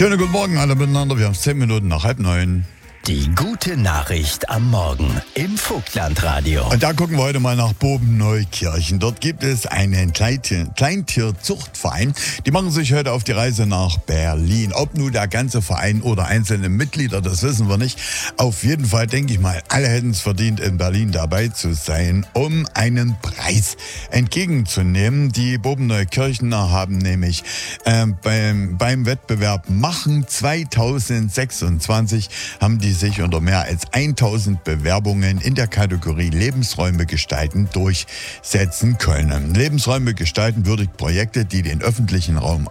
Schönen guten Morgen alle miteinander. Wir haben 10 Minuten nach 8:30. Die gute Nachricht am Morgen im Vogtlandradio. Und da gucken wir heute mal nach Boben-Neukirchen. Dort gibt es einen Kleintierzuchtverein. Die machen sich heute auf die Reise nach Berlin. Ob nun der ganze Verein oder einzelne Mitglieder, das wissen wir nicht. Auf jeden Fall denke ich mal, alle hätten es verdient, in Berlin dabei zu sein, um einen Preis entgegenzunehmen. Die Boben-Neukirchener haben nämlich beim Wettbewerb Machen 2026 haben die sich unter mehr als 1000 Bewerbungen in der Kategorie Lebensräume gestalten durchsetzen können. Lebensräume gestalten würdigt Projekte, die den öffentlichen Raum